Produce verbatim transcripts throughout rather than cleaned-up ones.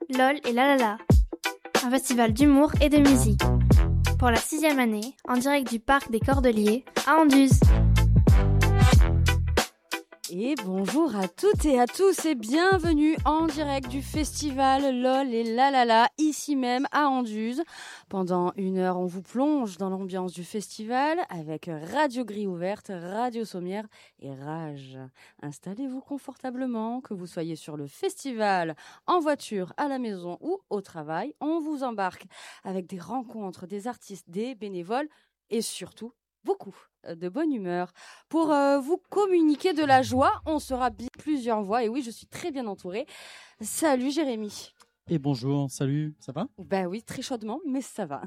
LOL et Lalala, un festival d'humour et de musique. Pour la sixième année, en direct du parc des Cordeliers à Anduze. Et bonjour à toutes et à tous et bienvenue en direct du festival LOL et Lalala, ici même à Anduze. Pendant une heure, on vous plonge dans l'ambiance du festival avec Radio Grille Ouverte, Radio Sommière et Rage. Installez-vous confortablement, que vous soyez sur le festival, en voiture, à la maison ou au travail. On vous embarque avec des rencontres, des artistes, des bénévoles et surtout beaucoup de bonne humeur. Pour euh, vous communiquer de la joie, on sera bien plusieurs voix. Et oui, je suis très bien entourée. Salut Jérémy. Et bonjour, salut, ça va ? Ben oui, très chaudement, mais ça va.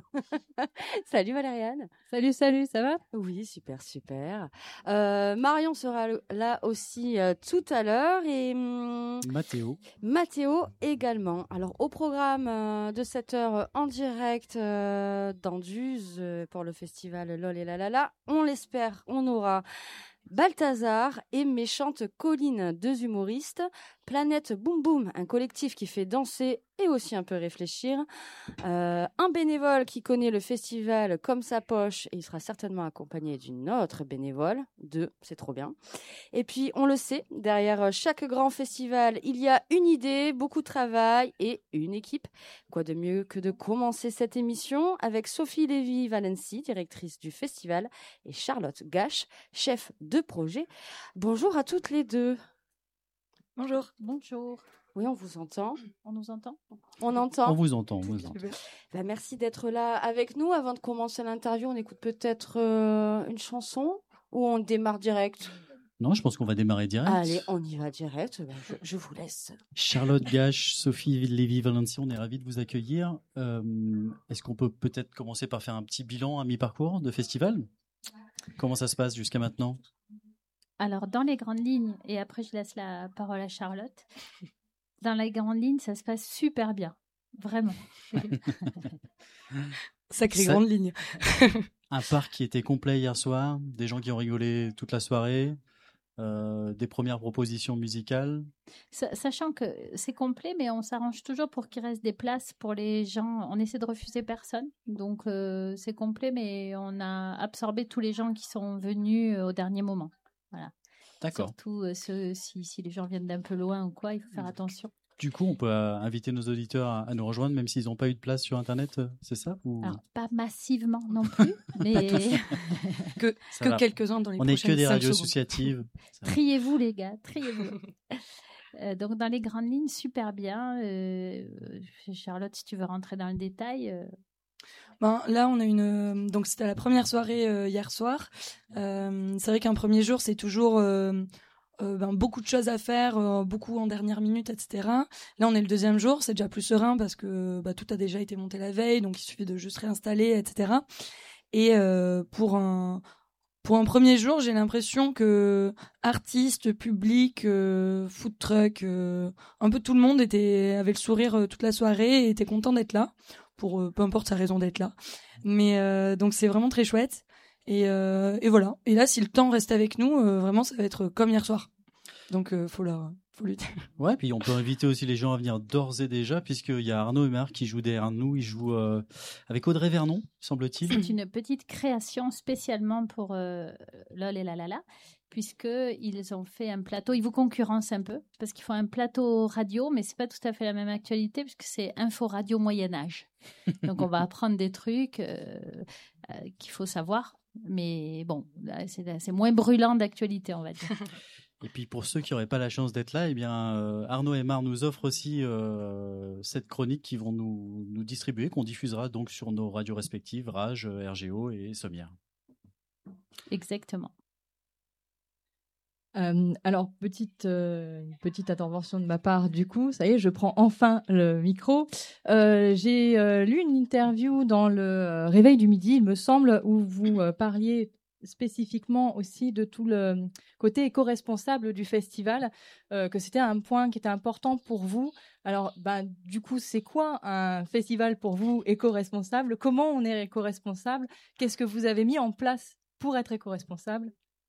Salut Valériane. Salut, salut, ça va ? Oui, super, super. Euh, Marion sera là aussi euh, tout à l'heure et hum, Mathéo. Mathéo également. Alors au programme euh, de cette heure en direct euh, d'Anduze euh, pour le festival LOL et Lalala, on l'espère, on aura Balthazar et Méchante Colline, deux humoristes, Planète Boum Boum, un collectif qui fait danser et aussi un peu réfléchir, euh, un bénévole qui connaît le festival comme sa poche et il sera certainement accompagné d'une autre bénévole, deux, c'est trop bien. Et puis on le sait, derrière chaque grand festival, il y a une idée, beaucoup de travail et une équipe. Quoi de mieux que de commencer cette émission avec Sophie Lévy-Valency, directrice du festival, et Charlotte Gache, chef de projet. Bonjour à toutes les deux. Bonjour. Bonjour. Oui, on vous entend. On nous entend ? On entend. On vous entend, on vous entend. Ben, merci d'être là avec nous. Avant de commencer l'interview, on écoute peut-être euh, une chanson ou on démarre direct ? Non, je pense qu'on va démarrer direct. Allez, on y va direct. Ben, je, je vous laisse. Charlotte Gache, Sophie Lévy-Valency, on est ravis de vous accueillir. Euh, est-ce qu'on peut peut-être commencer par faire un petit bilan à mi-parcours de festival ? Comment ça se passe jusqu'à maintenant ? Alors, dans les grandes lignes, et après je laisse la parole à Charlotte, dans les grandes lignes, ça se passe super bien. Vraiment. Sacrée Ça... grande ligne. Un parc qui était complet hier soir, des gens qui ont rigolé toute la soirée, euh, des premières propositions musicales. Sachant que c'est complet, mais on s'arrange toujours pour qu'il reste des places pour les gens. On essaie de refuser personne. Donc, euh, c'est complet, mais on a absorbé tous les gens qui sont venus au dernier moment. Voilà. D'accord. Surtout euh, ceux, si, si les gens viennent d'un peu loin ou quoi, il faut faire attention. Du coup, on peut euh, inviter nos auditeurs à, à nous rejoindre, même s'ils n'ont pas eu de place sur Internet, euh, c'est ça ou... Alors, pas massivement non plus, mais... que que va. Quelques-uns dans les on prochaines n'est que des radios secondes. associatives. Triez-vous, les gars, triez-vous. euh, donc, dans les grandes lignes, super bien. Euh, Charlotte, si tu veux rentrer dans le détail... Euh... Ben, là, on a une. Donc, c'était la première soirée euh, hier soir. Euh, c'est vrai qu'un premier jour, c'est toujours euh, euh, ben, beaucoup de choses à faire, euh, beaucoup en dernière minute, et cetera. Là, on est le deuxième jour, c'est déjà plus serein parce que bah, tout a déjà été monté la veille, donc il suffit de juste réinstaller, et cetera. Et euh, pour un pour un premier jour, j'ai l'impression que artistes, public, euh, food truck, euh, un peu tout le monde était avait le sourire euh, toute la soirée et était content d'être là. Pour euh, peu importe sa raison d'être là, mais euh, donc c'est vraiment très chouette et, euh, et voilà. Et là, si le temps reste avec nous, euh, vraiment, ça va être comme hier soir. Donc euh, faut leur, faut lutter. Ouais, puis on peut inviter aussi les gens à venir d'ores et déjà, puisqu'il y a Arnaud et Marc qui jouent derrière nous. Ils jouent euh, avec Audrey Vernon, semble-t-il. C'est une petite création spécialement pour euh, LOL et Lalala, puisqu'ils ont fait un plateau. Ils vous concurrencent un peu, parce qu'ils font un plateau radio, mais c'est pas tout à fait la même actualité, puisque c'est Info Radio Moyen-Âge. Donc on va apprendre des trucs euh, euh, qu'il faut savoir, mais bon, c'est, c'est moins brûlant d'actualité, on va dire. Et puis pour ceux qui n'auraient pas la chance d'être là, eh bien euh, Arnaud et Marc nous offrent aussi euh, cette chronique qu'ils vont nous, nous distribuer, qu'on diffusera donc sur nos radios respectives, Rage, R G O et Sommière. Exactement. Euh, alors, petite, euh, petite intervention de ma part, du coup, ça y est, je prends enfin le micro. Euh, j'ai euh, lu une interview dans le euh, Réveil du Midi, il me semble, où vous euh, parliez spécifiquement aussi de tout le côté éco-responsable du festival, euh, que c'était un point qui était important pour vous. Alors, ben, du coup, c'est quoi un festival pour vous éco-responsable ? Comment on est éco-responsable ? Qu'est-ce que vous avez mis en place pour être éco-responsable ?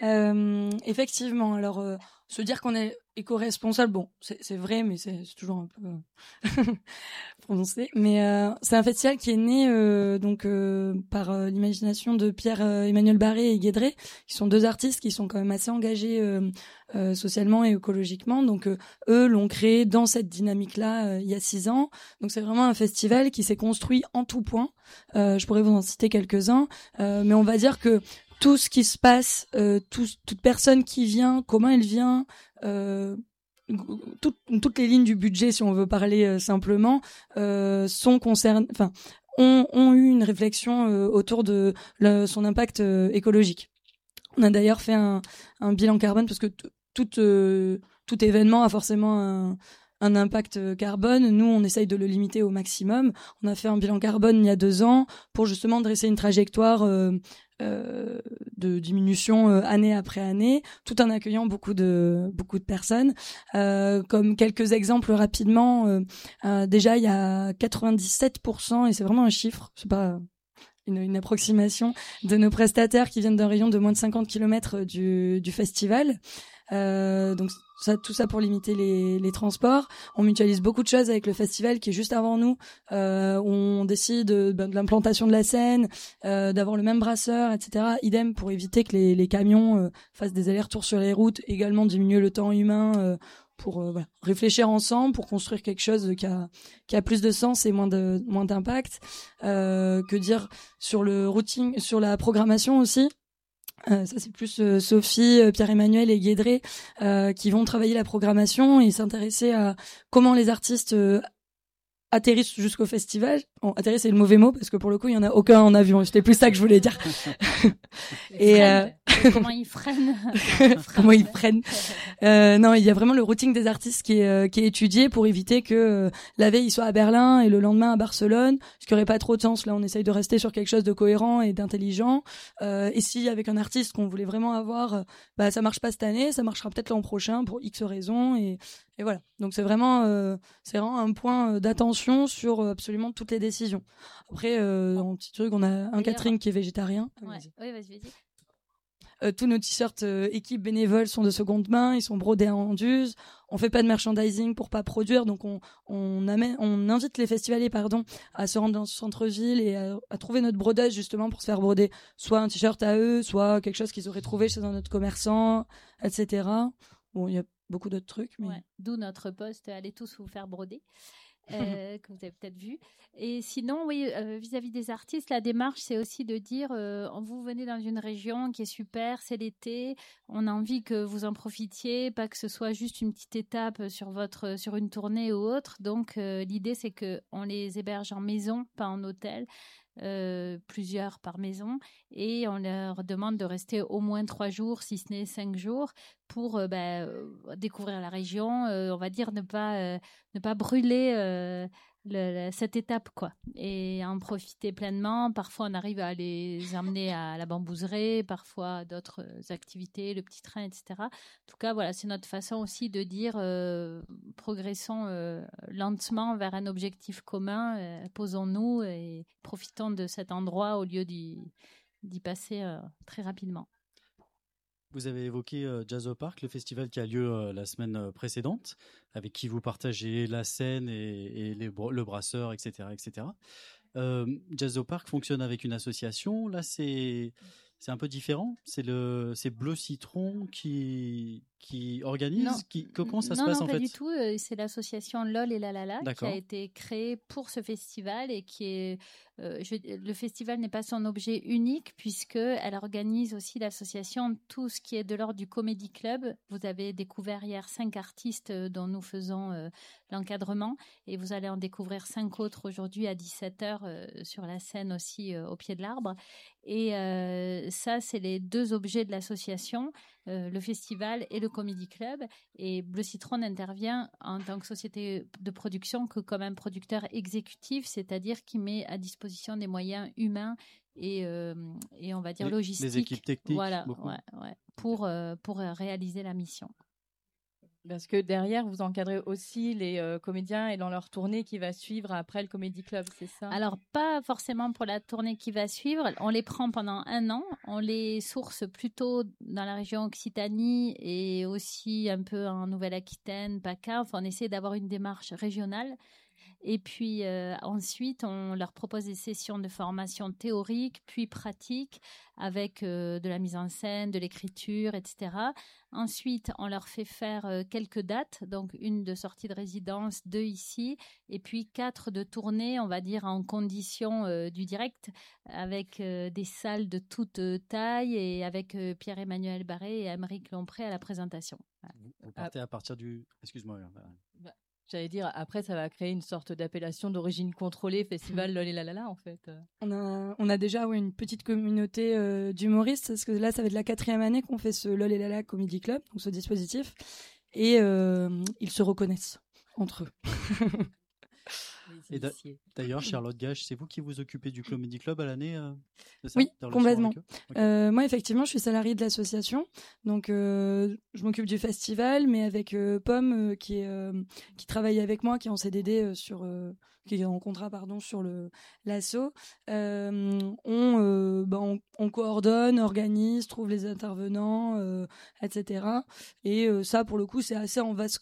Euh, effectivement, alors euh, se dire qu'on est éco-responsable, bon, c'est, c'est vrai, mais c'est, c'est toujours un peu prononcé. Mais euh, c'est un festival qui est né euh, donc euh, par euh, l'imagination de Pierre-Emmanuel Barré et Guédré, qui sont deux artistes qui sont quand même assez engagés euh, euh, socialement et écologiquement. Donc euh, eux l'ont créé dans cette dynamique-là euh, il y a six ans. Donc c'est vraiment un festival qui s'est construit en tout point. Euh, je pourrais vous en citer quelques-uns, euh, mais on va dire que tout ce qui se passe, euh, tout, toute personne qui vient, comment elle vient, euh, tout, toutes les lignes du budget, si on veut parler euh, simplement, euh, sont concernées, enfin, ont, ont eu une réflexion euh, autour de le, son impact euh, écologique. On a d'ailleurs fait un, un bilan carbone parce que t- tout, euh, tout événement a forcément un un impact carbone. Nous, on essaye de le limiter au maximum. On a fait un bilan carbone il y a deux ans pour justement dresser une trajectoire euh, euh, de diminution euh, année après année, tout en accueillant beaucoup de beaucoup de personnes. Euh, comme quelques exemples rapidement, euh, euh, déjà il y a quatre-vingt-dix-sept pour cent, et c'est vraiment un chiffre, c'est pas une, une approximation, de nos prestataires qui viennent d'un rayon de moins de cinquante kilomètres du, du festival. Euh, donc ça, tout ça pour limiter les, les transports. On mutualise beaucoup de choses avec le festival qui est juste avant nous. Euh, on décide de, de l'implantation de la scène, euh, d'avoir le même brasseur, et cetera. Idem pour éviter que les, les camions euh, fassent des allers-retours sur les routes. Également diminuer le temps humain euh, pour euh, voilà, réfléchir ensemble pour construire quelque chose qui a qui a plus de sens et moins de moins d'impact. Euh, que dire sur le routing, sur la programmation aussi. Euh, ça c'est plus euh, Sophie, euh, Pierre-Emmanuel et Guédré euh, qui vont travailler la programmation et s'intéresser à comment les artistes euh, atterrissent jusqu'au festival. Bon, atterrir c'est le mauvais mot parce que pour le coup il y en a aucun en avion. C'était plus ça que je voulais dire. et euh... comment ils freinent Comment ils freinent euh, Non, il y a vraiment le routing des artistes qui est euh, qui est étudié pour éviter que euh, la veille ils soient à Berlin et le lendemain à Barcelone, ce qui aurait pas trop de sens. Là, on essaye de rester sur quelque chose de cohérent et d'intelligent. Euh, et si avec un artiste qu'on voulait vraiment avoir, euh, bah ça marche pas cette année, ça marchera peut-être l'an prochain pour X raisons et et voilà. Donc c'est vraiment euh, c'est vraiment un point d'attention sur absolument toutes les décisions. Après, euh, un petit truc, on a un D'ailleurs, catering qui est végétarien. Ouais. Vas-y. Oui, vas-y, vas-y. Euh, tous nos t-shirts euh, équipe bénévoles sont de seconde main, ils sont brodés à Anduze. On fait pas de merchandising pour pas produire, donc on on amène, on invite les festivaliers pardon à se rendre dans ce centre-ville et à, à trouver notre brodeuse justement pour se faire broder soit un t-shirt à eux, soit quelque chose qu'ils auraient trouvé chez un autre commerçant, et cetera. Bon, il y a beaucoup d'autres trucs, mais ouais. D'où notre poste, allez tous vous faire broder. Euh, que vous avez peut-être vu. Et sinon, oui, euh, vis-à-vis des artistes, la démarche, c'est aussi de dire, euh, vous venez dans une région qui est super, c'est l'été, on a envie que vous en profitiez, pas que ce soit juste une petite étape sur votre, sur une tournée ou autre. Donc, euh, l'idée, c'est que on les héberge en maison, pas en hôtel. Euh, plusieurs par maison, et on leur demande de rester au moins trois jours, si ce n'est cinq jours, pour euh, bah, euh, découvrir la région, euh, on va dire ne pas, euh, ne pas brûler euh, le, le, cette étape, quoi, et en profiter pleinement. Parfois on arrive à les emmener à la bambouserie, parfois à d'autres activités, le petit train, et cetera. En tout cas, voilà, c'est notre façon aussi de dire euh, progressons euh, lentement vers un objectif commun, euh, posons-nous et profitons de cet endroit au lieu d'y, d'y passer euh, très rapidement. Vous avez évoqué euh, Jazz au Parc, le festival qui a lieu euh, la semaine précédente, avec qui vous partagez la scène et, et les, le brasseur, et cetera, et cetera. Euh, Jazz au Parc fonctionne avec une association. Là, c'est c'est un peu différent. C'est le c'est Bleu Citron qui qui organise. Non, qui, comment ça non, se passe non, en pas fait? du tout. C'est l'association Lol et La La La qui a été créée pour ce festival et qui est euh, je, le festival n'est pas son objet unique puisque elle organise aussi l'association tout ce qui est de l'ordre du Comedy Club. Vous avez découvert hier cinq artistes dont nous faisons euh, l'encadrement et vous allez en découvrir cinq autres aujourd'hui à dix-sept heures euh, sur la scène aussi euh, au pied de l'arbre. Et euh, ça, c'est les deux objets de l'association, euh, le festival et le Comedy Club. Et Bleu Citron intervient en tant que société de production que comme un producteur exécutif, c'est-à-dire qui met à disposition des moyens humains et, euh, et on va dire les, logistiques. Les équipes techniques. Voilà, ouais, ouais, pour, euh, pour réaliser la mission. Parce que derrière, vous encadrez aussi les euh, comédiens et dans leur tournée qui va suivre après le Comedy Club, c'est ça? Alors, pas forcément pour la tournée qui va suivre. On les prend pendant un an. On les source plutôt dans la région Occitanie et aussi un peu en Nouvelle-Aquitaine, PACA. Enfin, on essaie d'avoir une démarche régionale. Et puis euh, ensuite, on leur propose des sessions de formation théorique, puis pratique, avec euh, de la mise en scène, de l'écriture, et cetera. Ensuite, on leur fait faire euh, quelques dates, donc une de sortie de résidence, deux ici, et puis quatre de tournée, on va dire en conditions euh, du direct, avec euh, des salles de toute taille et avec euh, Pierre-Emmanuel Barré et Aymeric Lompré à la présentation. Voilà. Vous, vous partez à partir du... Excuse-moi. Bah, J'allais dire, après, ça va créer une sorte d'appellation d'origine contrôlée, festival lol et lalala, en fait. On a, on a déjà ouais, une petite communauté euh, d'humoristes, parce que là, ça va être la quatrième année qu'on fait ce lol et lala Comedy Club, donc ce dispositif, et euh, ils se reconnaissent entre eux. Et d'ailleurs, Charlotte Gage, c'est vous qui vous occupez du Comedy Club à l'année euh, Oui, complètement. Okay. Euh, moi, effectivement, je suis salariée de l'association. Donc, euh, je m'occupe du festival, mais avec euh, Pomme, euh, qui, est, euh, qui travaille avec moi, qui est en C D D euh, sur... Euh, qui est en contrat pardon sur le l'asso. Euh, on, euh, bah, on on coordonne, organise, trouve les intervenants, euh, et cetera. Et euh, ça pour le coup c'est assez en vase